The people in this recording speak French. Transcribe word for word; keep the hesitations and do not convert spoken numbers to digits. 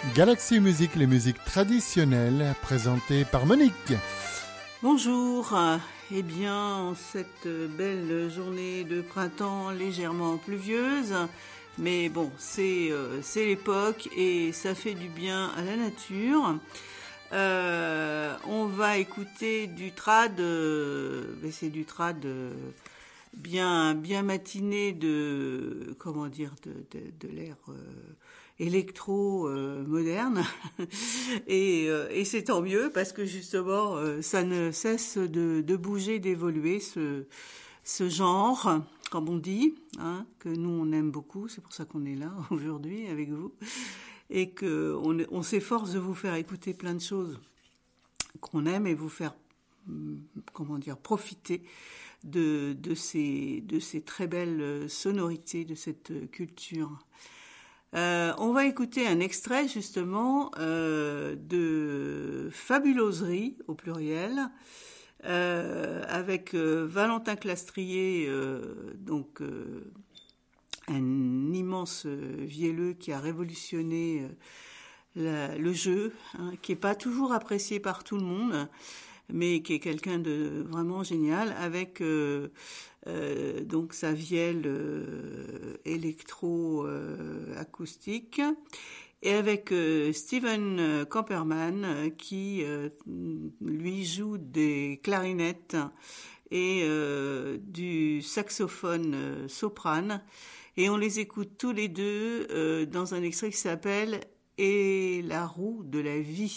Galaxy Musique, les musiques traditionnelles, présentées par Monique. Bonjour, eh bien, en cette belle journée de printemps légèrement pluvieuse, mais bon, c'est, euh, c'est l'époque et ça fait du bien à la nature. Euh, on va écouter du trad, euh, mais c'est du trad euh, bien, bien matiné de, comment dire, de, de, de l'ère euh, électro euh, moderne et, euh, et c'est tant mieux parce que justement euh, ça ne cesse de, de bouger, d'évoluer ce, ce genre, comme on dit, hein, que nous on aime beaucoup, c'est pour ça qu'on est là aujourd'hui avec vous et que on, on s'efforce de vous faire écouter plein de choses qu'on aime et vous faire, comment dire, profiter de, de, ces, de ces très belles sonorités, de cette culture. Euh, on va écouter un extrait justement euh, de Fabuloserie au pluriel euh, avec euh, Valentin Clastrier, euh, donc euh, un immense vielleux qui a révolutionné euh, la, le jeu, hein, qui est pas toujours apprécié par tout le monde, mais qui est quelqu'un de vraiment génial, avec euh, euh, donc sa vielle euh, électro-acoustique, euh, et avec euh, Steven Camperman, euh, qui euh, lui joue des clarinettes et euh, du saxophone euh, soprane, et on les écoute tous les deux euh, dans un extrait qui s'appelle « Et la roue de la vie ».